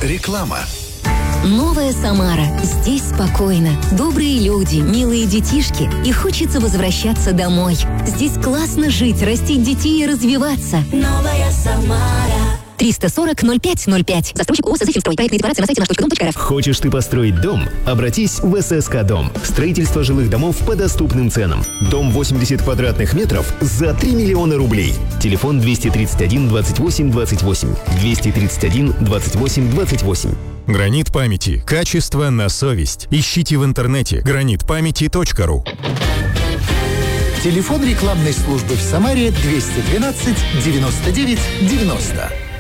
Реклама. Новая Самара. Здесь спокойно. Добрые люди, милые детишки. И хочется возвращаться домой. Здесь классно жить, растить детей и развиваться. Новая Самара. 340-05-05. Застройщик ООО «Сызыхимстрой». Проектная декларация на сайте наш.дом.рф. Хочешь ты построить дом? Обратись в ССК Дом. Строительство жилых домов по доступным ценам. Дом 80 квадратных метров за 3 миллиона рублей. Телефон 231 28 28. 231 28 28. Гранит памяти. Качество на совесть. Ищите в интернете granitpamяти.ру. Телефон рекламной службы в Самаре 212 99 90.